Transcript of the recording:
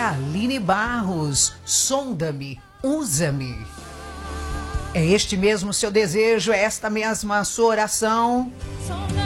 Aline Barros, sonda-me, usa-me. É este mesmo seu desejo, é esta mesma sua oração?